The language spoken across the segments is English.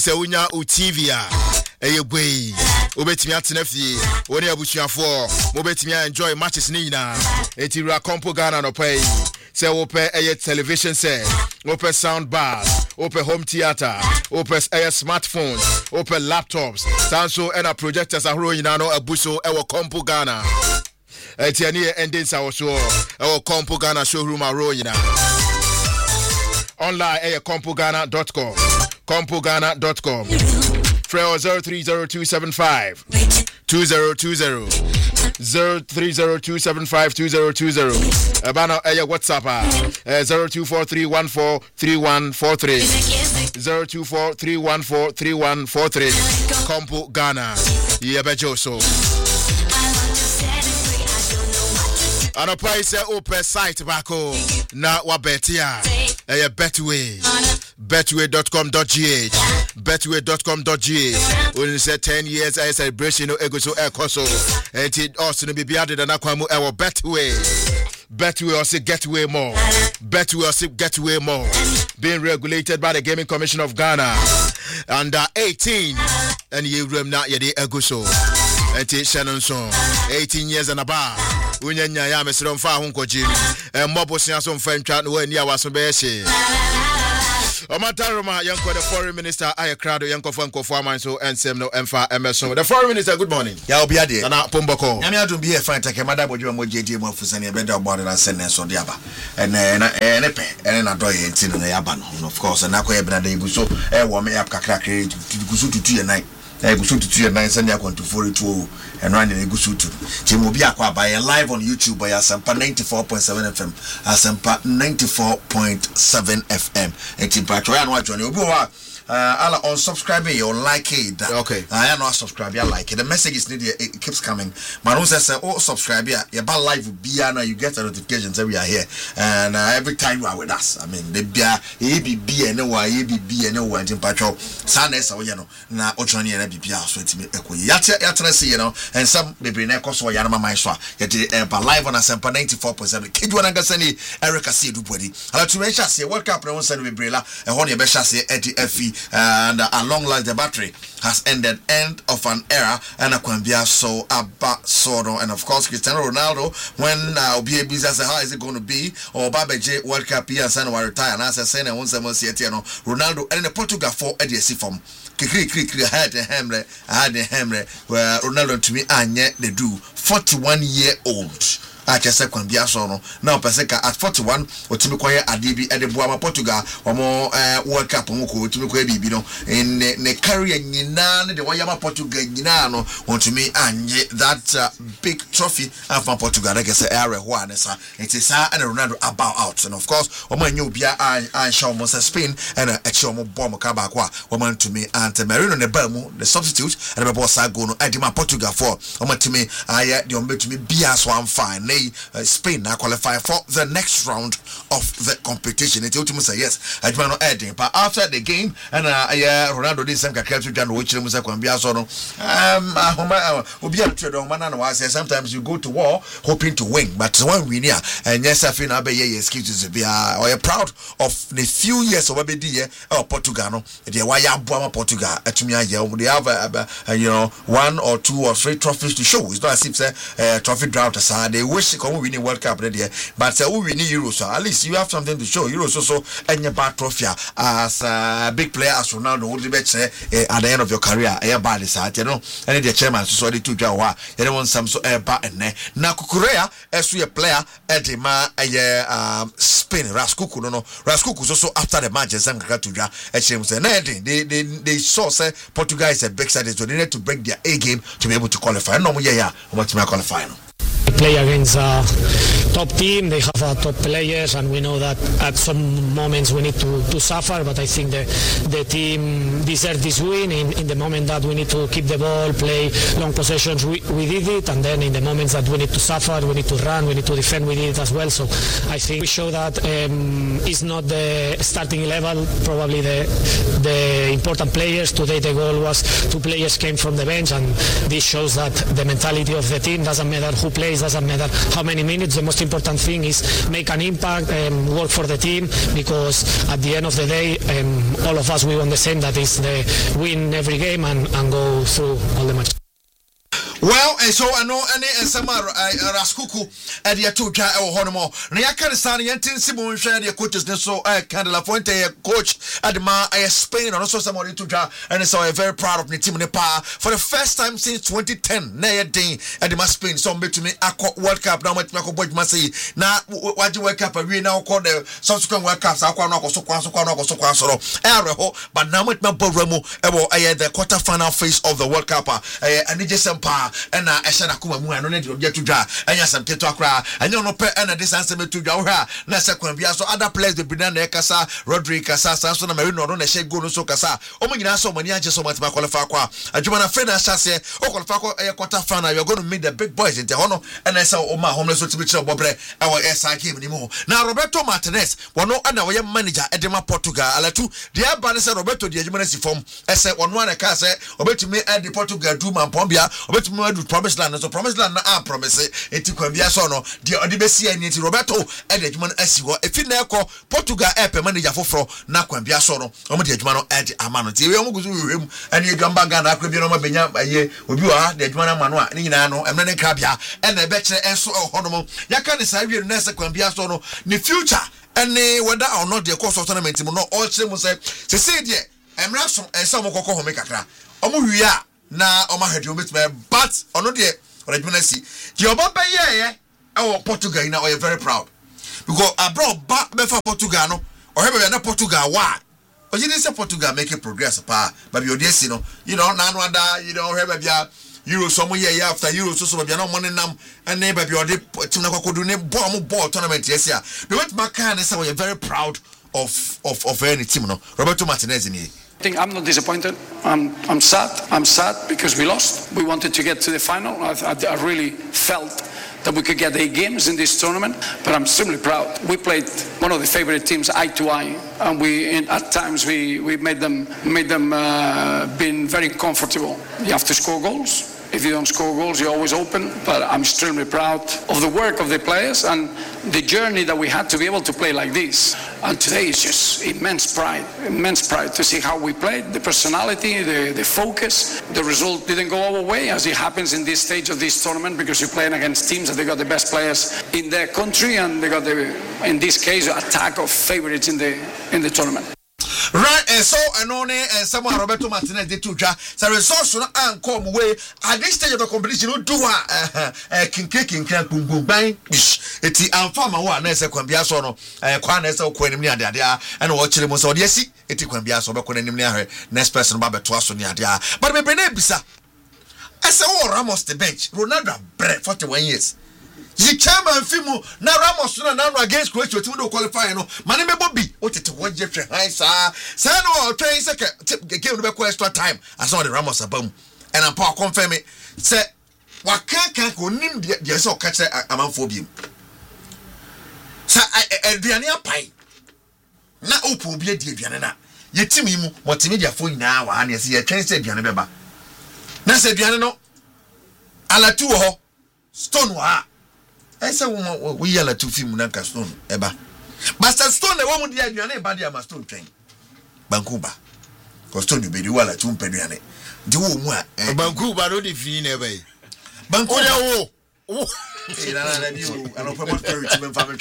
Se unya utivia eyegwe obetimi atena fie woni abusuafo mobetimi enjoy matches ni na etira Compo Ghana no pay se ope eye television set ope sound bar ope home theater ope eye smartphones ope laptops sanso and projectors ahoro nyina no abuso ewo Compo Ghana etiani ending sawoso ewo Compo Ghana showroom ahoro nyina online eye compogana.com compogana.com Freo 030275 2020 030275 Abana aya WhatsApp 0243143143 0243143143 Compo Ghana Yebejoso Anopai se open site bako na wabetia aya betway.com.gh betway.com.gh when say 10 years I celebration no ego so ekoso enti also no bibia de na kwamu ewo Betway also getway more Betway also getway more being regulated by the Gaming Commission of Ghana under 18 and you room na ye de ego so enti Shannon so 18 years and above unyanya ya mesro mfa ho nkojim mmobosia so mfa ntwa no ani awaso be hye Omataroma yanko the foreign minister Ayakrado yanko fankofo aman so ensem no emfa emerson the foreign minister good morning ya obiade na pomboko nyame adum bi e fan take mada bodwo mo JD mo afusani e beda obo na sene so de aba ene pe ene na do ye ntino na yaba no of course na ko ye bena da ibuso e wo me yap kakra kre gusu tutu ye nine gusu tutu ye nine sene akwantu 42 and running a good to Jim will be by live on YouTube by Asampa 94.7 FM, Asampa 94.7 FM. And Tim Patrick, what you I'll unsubscribe you or like it. Okay. I am not subscribe. I like it. The message is needed. It keeps coming. Manon says, "Oh, subscribe. Yeah, about live will be now. You get the notifications every year, and every time you are with us. I mean, the beer, ABB anywhere, ABB anywhere. In Patrol, Sanes or na Ochani and ABB. So it's me. You know, and some baby neckos or Yanama Maiswa. Yet live on Asampa 94.7. Kid one Gasani, Erica C. Dubody. I'll to mention say World Cup. No one said we brilla. And Honey Besha say Eddie Effie. And long life the battery has ended, end of an era, and Akwambia so Abba Soro, and of course Cristiano Ronaldo when Obi Biza say how is it going to be, or Baba J World Cup here and San retire, and as I say, and once I must see Ronaldo and the Portugal for EDC from Kikri had a hamre where Ronaldo to me anye they do 41-year-old. I just said Kwambia Sono. Now Paseka at 41 or Timikoya Adibi at the Buama Portugal or more World Cup Moko Timikoya Bibino in the career Ninan, the Wayama Portugal Ninano want to me and that big trophy from Portugal. I guess area one is it is and Ronaldo about out. And of course, Oman Nubia and Shaw Mosa Spain and a Chomo Bomb Kabakwa, woman to me and Marino Nebelmo, the substitute, and the boss Sagono, Adima Portugal for Oman to me. I don't bet to me Bias one fine. Spain now qualify for the next round of the competition. It ultimately say yes. I do not adding, but after the game and Ronaldo did some character John which was a Kwambia Sono. Sometimes you go to war hoping to win, but one winner and yes, I feel excuses be or proud of the few years of a year or Portugal. The Waya Buama Portugal at me. They have one or two or three trophies to show. It's not as if trophy drought aside. They wish come winning World Cup there, but we win Euros. So at least you have something to show. Euros also and your bad trophy as a big player as Ronaldo would be say at the end of your career. Bad side, and the chairman so the two Jawa. You don't want some so bad and now Kukurea as we a player at the Spain Raskuku no Raskuku also after the match and some Katuja they saw say Portugal is a big side, so they need to break their A game to be able to qualify. No more what you qualify. Play against a top team. They have top players, and we know that at some moments we need to suffer, but I think the team deserves this win. In the moment that we need to keep the ball, play long possessions, we did it, and then in the moments that we need to suffer, we need to run, we need to defend, we did it as well. So I think we show that it's not the starting level, probably the important players. Today the goal was two players came from the bench, and this shows that the mentality of the team doesn't matter who plays doesn't matter how many minutes. The most important thing is make an impact and work for the team, because at the end of the day, all of us, we want the same, that is the win every game and go through all the matches. Well, and so I know any Samar Raskuku at the Atuja or Honomo. Niakan Sani and Simon share the coaches, so Candela Fuente, coach at the Spain, and also somebody to Tuja, and so I'm very proud of the team Nepal for the first time since 2010. Naya Day at the Spain, so to me, Aqua World Cup, now with Mako Boy Masi. Now, what you wake up, we now call the subsequent World Cups, Aquanoko, Areho, but now with my Boremo, the quarter-final phase of the World Cup, and it just empire. And I said, Akuma, I don't need to get to draw. And yes, I'm to cry. I don't know, and this answer to draw her. Nasa Quambia, so other players, the Britannia Casa, Rodri Casa, Samson, Marino, don't shake go so Casa. Oh, my God, so many just so much my qualifier. I do want a friend, as I say, oh, qualifier, a quarter final, you're going to meet the big boys in Tehono. And I saw my homeless to be trouble, our SI came anymore. Now, Roberto Martinez, one no other manager, Edema Portugal, Alatu, the Albanese Roberto, the Humanity form, I said, one a car, say, or to me at the Portugal, Duma, Pombia, or to me. Promised land, so promised land na promise it to Quambia sono, the Odibesi and Roberto, and the Jman Esiwa, if you never call Portugal app manager for na Quambia sono, Omodia Jmano at Amanoti, we almost him, and you jump back and I could be on my benya, with you are the Jmana Manua, Ninano, and then Crabia, and the Betcher and so honorable. Yakan is Ivy Nessa Quambia sono, the future, and whether or not the course of tournament, no, all same was say, dear, I'm not some and some Coco Homekaka. Omuya. Na oma head you meet me, but ono de see the obaba yeah our Portugal now are very proud because abroad back befa Portugal no or have na Portugal wa or you didn't say Portugal making progress pa but you dey see no you know na no ada you know have bia Euro some year after Euro so bia no money nam and neighbor be ode team na kwakodu ne ball tournament yes ya the what Macan say we are very proud of any team no Roberto Martinez in here. I'm not disappointed. I'm sad. I'm sad because we lost. We wanted to get to the final. I really felt that we could get 8 games in this tournament, but I'm extremely proud. We played one of the favorite teams eye to eye, and at times we made them being very comfortable. You have to score goals. If you don't score goals, you're always open. But I'm extremely proud of the work of the players and the journey that we had to be able to play like this. And today is just immense pride to see how we played, the personality, the focus. The result didn't go our way, as it happens in this stage of this tournament, because you're playing against teams that they got the best players in their country, and they got in this case, attack of favorites in the tournament. Right, and so Anone and someone Roberto Martinez did too. So resource and come way at this stage of the competition. Do king boom boom bang. It's the farmer one as a Quambia sono, Quanes or Quenemia there, and watch them so yes, it's Quambia so Quenemia, next person Baba Twasonia there. But my Benebisa, I saw Ramos the bench, Ronaldo bread 41 years. The chairman Fimo na Ramos na against Croatia to qualify no mane me Bobby what it one Jeffrey high sir no train second game no be extra time I saw the Ramos abam and I'm power confirm it say waka ko nim de so ka kire amanfo bi say aduane apai na opo bi de aduane na yetimi mu multimedia fo nyina wa na say train say aduane beba na say aduane no alatu ho stone wa I say we yell to film Nanka Stone, Eba. Master Stone, the woman, the Adrian, body of Stone train. Bancuba. Costone, be the walla to Pediane. Do what? Bancuba, no defeat never. Bancuba, oh, I don't promote to family.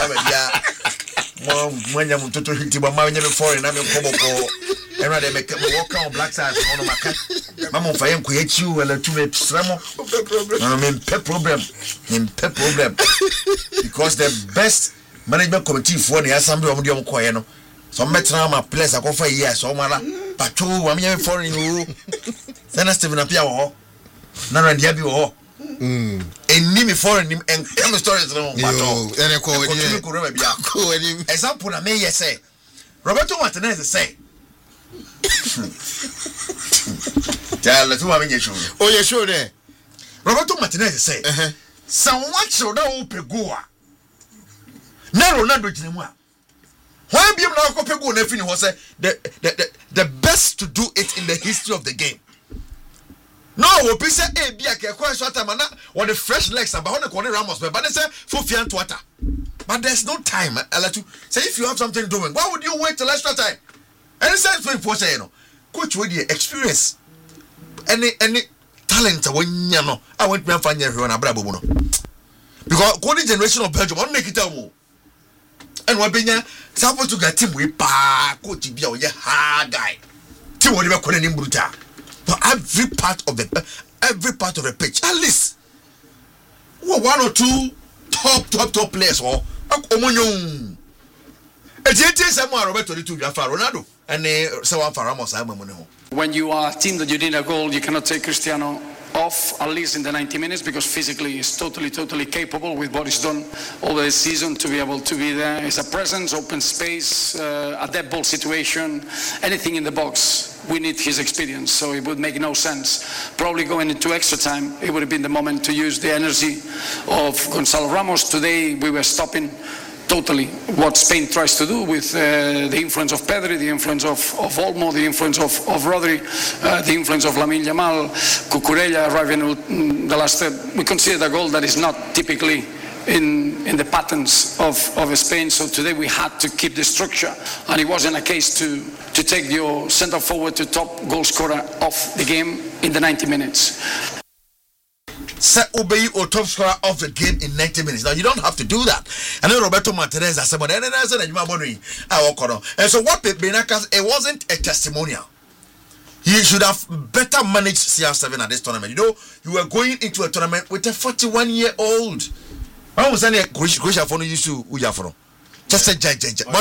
When you're to hit him, my name for and I'm a Cobo. And I make a walk on black side on my cat. Mamma, if I am create you and a 2 minutes problem. Because the best management committee for the assembly of the Omokoyano. Some better my place I go for years, so mala. But 2 1 year for you. Then I Stephen Apia. None of the Abbey. And name foreign and come stories no but and I call it example I may say Roberto Martinez say tell the 2 minutes oh yeah sure there Roberto Martinez say someone should know Pegoa na Ronaldo jinema why be now ko Pegoa na fini was the best to do it in the history of the game No, we be say a be a quite short time or the fresh legs about the corner Ramos, but they say for fian to water. But there's no time. I let you say if you have something doing, why would you wait till extra time? Any sense for say, you know, coach with the experience, any talent when you know, I went to find everyone a bravo. Because the generation of Belgium, on make it out. And what being supposed to get team with coach be a hard guy. Team will never call him brutal. But every part of the pitch, at least one or two top players or Omonyo. Ronaldo and someone for Ramos. When you are a team that you need a goal, you cannot take Cristiano off at least in the 90 minutes because physically he's totally capable with what he's done over the season to be able to be there. It's a presence, open space, a dead ball situation, anything in the box. We need his experience, so it would make no sense. Probably going into extra time, it would have been the moment to use the energy of Gonzalo Ramos. Today we were stopping totally what Spain tries to do with the influence of Pedri, the influence of Olmo, the influence of Rodri, the influence of Lamine Yamal, Cucurella arriving the last step. We consider the goal that is not typically in the patterns of Spain. So today we had to keep the structure, and it wasn't a case to take your centre forward to top goal scorer off the game in the 90 minutes. Set Obey or top scorer of the game in 90 minutes. Now you don't have to do that. And then Roberto Martinez has someone and so what Benakas, it wasn't a testimonial. He should have better managed CR7 at this tournament. You know, you were going into a tournament with a 41-year-old. I was saying Croatia for no issue Ujafro. Just a judge. But